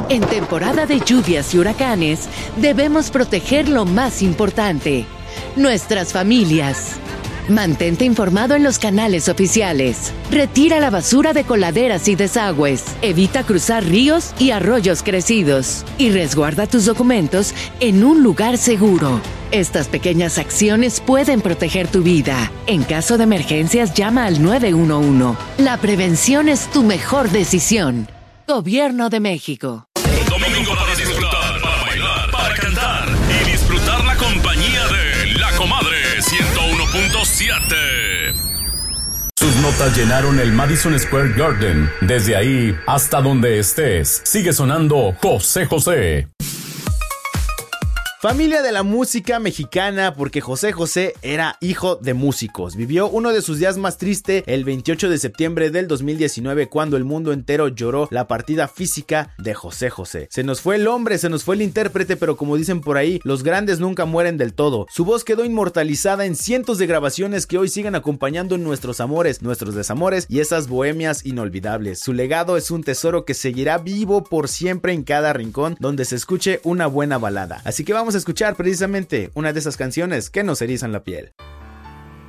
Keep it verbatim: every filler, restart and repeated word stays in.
En temporada de lluvias y huracanes, debemos proteger lo más importante, nuestras familias. Mantente informado en los canales oficiales. Retira la basura de coladeras y desagües. Evita cruzar ríos y arroyos crecidos. Y resguarda tus documentos en un lugar seguro. Estas pequeñas acciones pueden proteger tu vida. En caso de emergencias, llama al nueve uno uno. La prevención es tu mejor decisión. Gobierno de México. Domingo para disfrutar, para bailar, para cantar y disfrutar la compañía de La Comadre ciento uno punto siete. Sus notas llenaron el Madison Square Garden. Desde ahí hasta donde estés, sigue sonando José José. Familia de la música mexicana, porque José José era hijo de músicos. Vivió uno de sus días más tristes el veintiocho de septiembre del dos mil diecinueve, cuando el mundo entero lloró la partida física de José José. Se nos fue el hombre, se nos fue el intérprete, pero como dicen por ahí, los grandes nunca mueren del todo. Su voz quedó inmortalizada en cientos de grabaciones que hoy siguen acompañando nuestros amores, nuestros desamores y esas bohemias inolvidables. Su legado es un tesoro que seguirá vivo por siempre en cada rincón donde se escuche una buena balada. Así que vamos a escuchar precisamente una de esas canciones que nos erizan la piel.